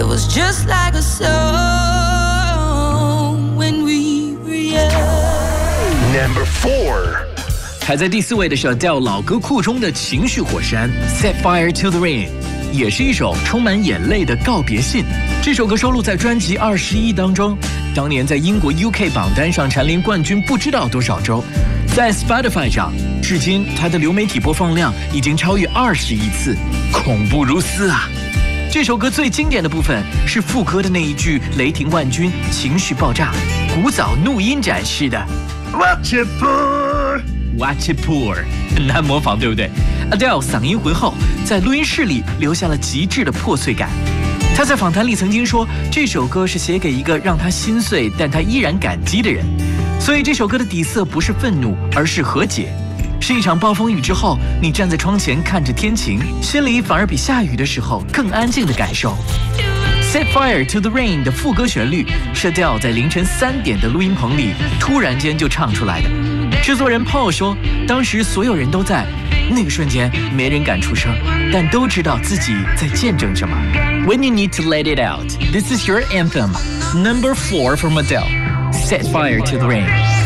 was just like a song when we were young. Number 4. 排在第4位的是 Adele 老歌库中的情绪火山 Set Fire to the Rain， 也是一首充满眼泪的告别信。这首歌收录在专辑21当中，当年在英国 UK 榜单上蝉联冠军不知道多少周，在 Spotify 上至今它的流媒体播放量已经超越20亿次，恐怖如斯啊！这首歌最经典的部分是副歌的那一句雷霆万钧，情绪爆炸，古早怒音展示的 Watch it pour。Watch it pour， 很难模仿，对不对 ？Adele 嗓音浑厚，在录音室里留下了极致的破碎感。她在访谈里曾经说，这首歌是写给一个让她心碎但她依然感激的人。所以这首歌的底色不是愤怒，而是和解。是一场暴风雨之后，你站在窗前看着天晴，心里反而比下雨的时候更安静的感受。Set Fire to the Rain 的副歌旋律是 Adele 在凌晨3点的录音棚里突然间就唱出来的。制作人 Paul 说，当时所有人都在，那个瞬间没人敢出声，但都知道自己在见证什么。When you need to let it out, this is your anthem. Number 4 from Adele. Set Fire to the Rain.